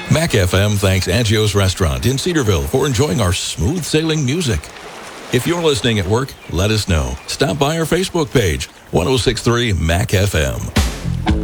Mac FM thanks Angio's Restaurant in Cedarville for enjoying our smooth sailing music. If you're listening at work, let us know. Stop by our Facebook page, 1063 Mac FM.